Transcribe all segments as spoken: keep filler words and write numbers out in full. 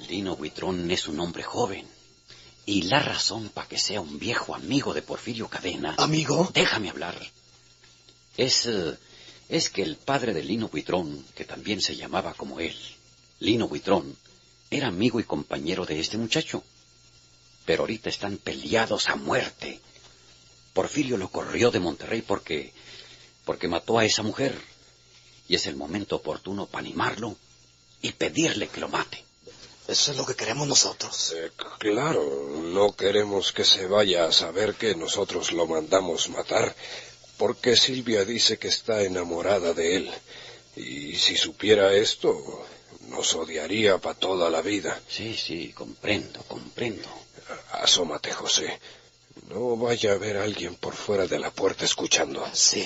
Lino Buitrón es un hombre joven. Y la razón para que sea un viejo amigo de Porfirio Cadena... ¿Amigo? Déjame hablar. Es, uh, es que el padre de Lino Buitrón, que también se llamaba como él, Lino Buitrón, era amigo y compañero de este muchacho. Pero ahorita están peleados a muerte. Porfirio lo corrió de Monterrey porque... porque mató a esa mujer. Y es el momento oportuno para animarlo y pedirle que lo mate. Eso es lo que queremos nosotros. Eh, claro, no queremos que se vaya a saber que nosotros lo mandamos matar, porque Silvia dice que está enamorada de él. Y si supiera esto, nos odiaría para toda la vida. Sí, sí, comprendo, comprendo. Asómate, José. No vaya a haber alguien por fuera de la puerta escuchando. Sí.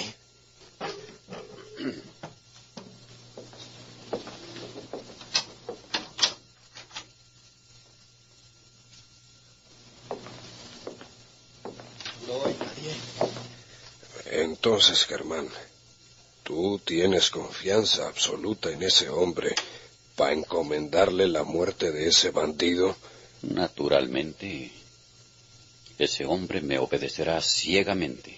No hay nadie. Entonces, Germán, tú tienes confianza absoluta en ese hombre para encomendarle la muerte de ese bandido. Naturalmente, ese hombre me obedecerá ciegamente.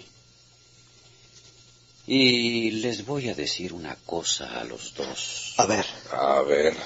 Y les voy a decir una cosa a los dos. A ver. A ver.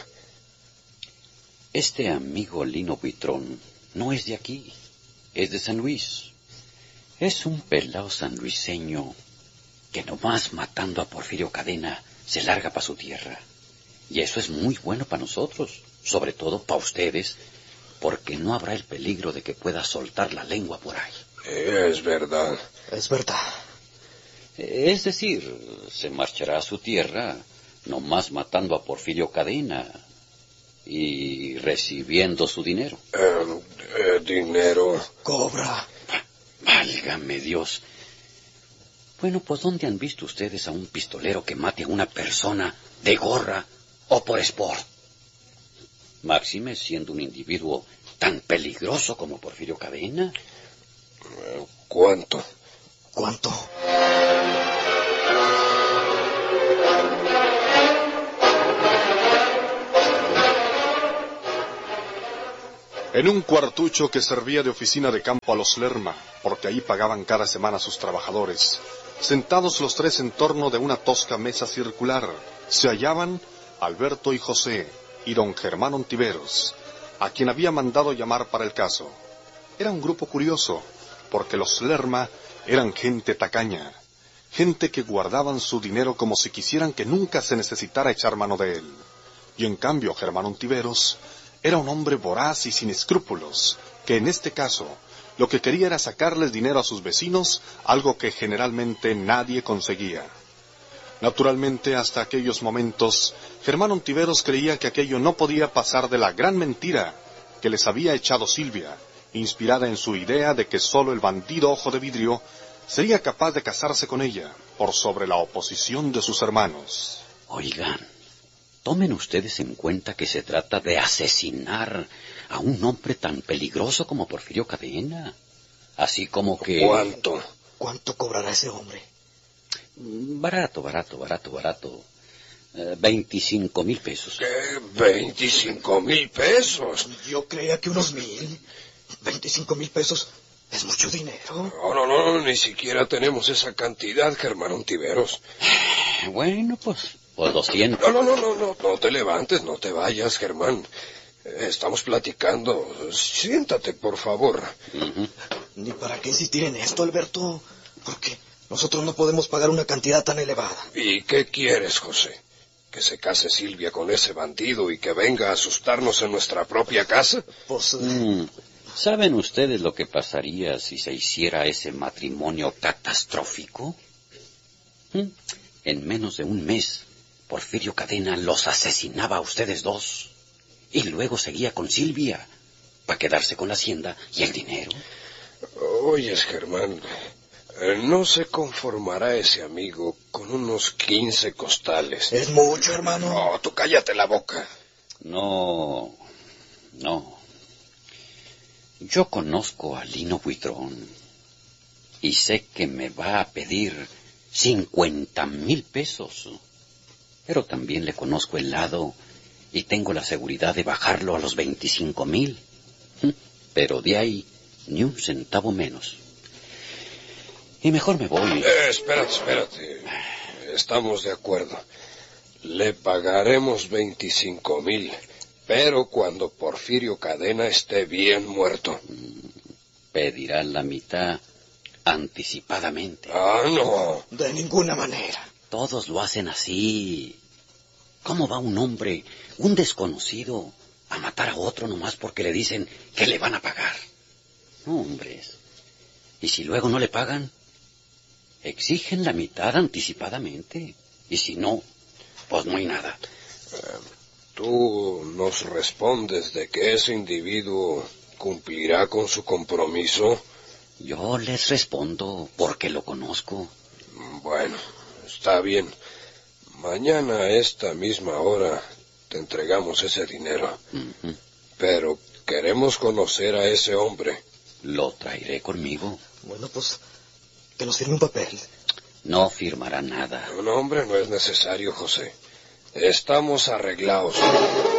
Este amigo Lino Buitrón no es de aquí, es de San Luis. Es un pelao sanluiseño que nomás matando a Porfirio Cadena se larga para su tierra. Y eso es muy bueno para nosotros, sobre todo para ustedes, porque no habrá el peligro de que pueda soltar la lengua por ahí. Es verdad. Es verdad. Es decir, se marchará a su tierra nomás matando a Porfirio Cadena y recibiendo su dinero. Eh, eh, dinero. Cobra. Válgame Dios. Bueno, pues ¿dónde han visto ustedes a un pistolero que mate a una persona de gorra o por sport? Máxime siendo un individuo tan peligroso como Porfirio Cadena. ¿Cuánto? ¿Cuánto? En un cuartucho que servía de oficina de campo a los Lerma, porque ahí pagaban cada semana a sus trabajadores, sentados los tres en torno de una tosca mesa circular, se hallaban Alberto y José y don Germán Ontiveros, a quien había mandado llamar para el caso. Era un grupo curioso, porque los Lerma eran gente tacaña, gente que guardaban su dinero como si quisieran que nunca se necesitara echar mano de él. Y en cambio Germán Ontiveros era un hombre voraz y sin escrúpulos, que en este caso lo que quería era sacarles dinero a sus vecinos, algo que generalmente nadie conseguía. Naturalmente, hasta aquellos momentos, Germán Ontiveros creía que aquello no podía pasar de la gran mentira que les había echado Silvia, inspirada en su idea de que solo el bandido Ojo de Vidrio sería capaz de casarse con ella, por sobre la oposición de sus hermanos. Oigan, tomen ustedes en cuenta que se trata de asesinar a un hombre tan peligroso como Porfirio Cadena. Así como que... ¿Cuánto? ¿Cuánto cobrará ese hombre? Barato, barato, barato, barato. Eh, veinticinco mil pesos. ¿Qué? ¿Veinticinco mil pesos? Yo creía que unos mil. Veinticinco mil pesos es mucho dinero. No, no, no, ni siquiera tenemos esa cantidad, Germán Ontiveros. Bueno, pues, pues doscientos. No, no, no, no, no, no te levantes, no te vayas, Germán. Estamos platicando. Siéntate, por favor. Uh-huh. ¿Ni para qué insistir en esto, Alberto? Porque nosotros no podemos pagar una cantidad tan elevada. ¿Y qué quieres, José? ¿Que se case Silvia con ese bandido y que venga a asustarnos en nuestra propia casa? Pues... Mm. ¿Saben ustedes lo que pasaría si se hiciera ese matrimonio catastrófico? ¿Mm? En menos de un mes, Porfirio Cadena los asesinaba a ustedes dos. Y luego seguía con Silvia, para quedarse con la hacienda y el dinero. Oyes, Germán, no se conformará ese amigo con unos quince costales. Es mucho, hermano. No, tú cállate la boca. No, no. Yo conozco a Lino Buitrón y sé que me va a pedir cincuenta mil pesos. Pero también le conozco el lado y tengo la seguridad de bajarlo a los veinticinco mil. Pero de ahí ni un centavo menos. Y mejor me voy. Eh, espérate, espérate. Estamos de acuerdo. Le pagaremos veinticinco mil, pero cuando Porfirio Cadena esté bien muerto. Pedirá la mitad anticipadamente. Ah, no. De ninguna manera. Todos lo hacen así. ¿Cómo va un hombre, un desconocido, a matar a otro nomás porque le dicen que le van a pagar? No, hombres. ¿Y si luego no le pagan? Exigen la mitad anticipadamente. Y si no, pues no hay nada. Eh, tú nos respondes de que ese individuo cumplirá con su compromiso. Yo les respondo porque lo conozco. Bueno, está bien. Mañana a esta misma hora te entregamos ese dinero. Uh-huh. Pero queremos conocer a ese hombre. Lo traeré conmigo. Bueno, pues, que nos firme un papel. No firmará nada. No, hombre, no es necesario, José. Estamos arreglados.